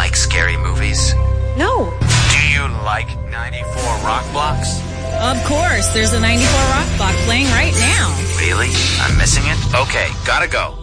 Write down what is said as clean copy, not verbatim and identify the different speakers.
Speaker 1: like scary movies?
Speaker 2: No.
Speaker 1: Do you like 94 Rock Blocks?
Speaker 3: Of course, there's a 94 Rock Block playing right now.
Speaker 1: Really? I'm missing it? Okay, gotta go.